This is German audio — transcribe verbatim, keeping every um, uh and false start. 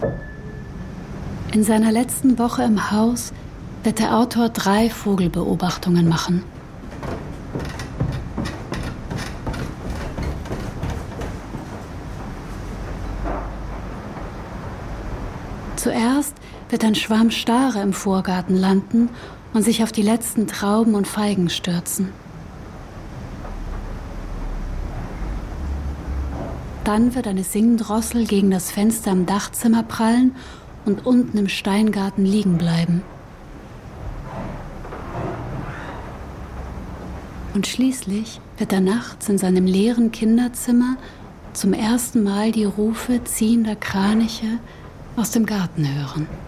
In seiner letzten Woche im Haus wird der Autor drei Vogelbeobachtungen machen. Zuerst wird ein Schwarm Stare im Vorgarten landen und sich auf die letzten Trauben und Feigen stürzen. Dann wird eine Singdrossel gegen das Fenster im Dachzimmer prallen und unten im Steingarten liegen bleiben. Und schließlich wird er nachts in seinem leeren Kinderzimmer zum ersten Mal die Rufe ziehender Kraniche aus dem Garten hören.